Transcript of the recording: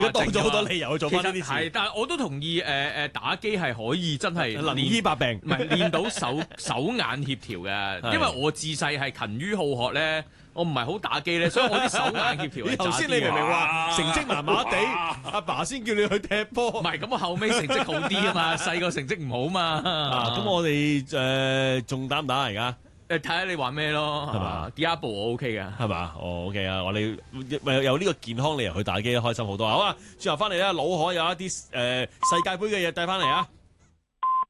多咗好多理由去做翻呢啲事。 係，但係我都同意打機係可以真係能醫百病， 唔係練到手眼協調嘅，因為我自細係勤於好學咧，我唔係好打機咧，所以我啲手眼協調係頭先你明明話成績麻麻地，阿爸先叫你去踢波。 唔係咁，我後尾成績好啲啊嘛，細個成績唔好嘛。 咁我哋仲打唔打而家？ 睇下你玩咩咯，係嘛？Diablo 我 OK 㗎， 係嘛？OK 啊！我哋有呢個健康理由去打機，開心好多。好啊！轉頭翻嚟咧，腦海有一啲世界盃嘅嘢帶翻嚟啊！